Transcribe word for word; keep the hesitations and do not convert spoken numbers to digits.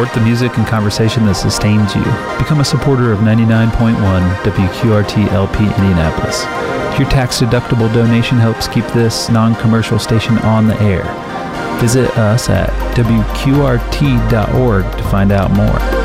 support the music and conversation that sustains you. Become a supporter of ninety-nine point one W Q R T L P Indianapolis. Your tax-deductible donation helps keep this non-commercial station on the air. Visit us at W Q R T dot org to find out more.